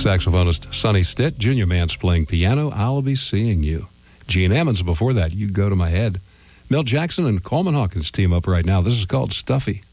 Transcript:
Saxophonist Sonny Stitt, Junior Mance playing piano, I'll Be Seeing You. Gene Ammons before that, You Go to My Head. Mel Jackson and Coleman Hawkins team up right now. This is called Stuffy.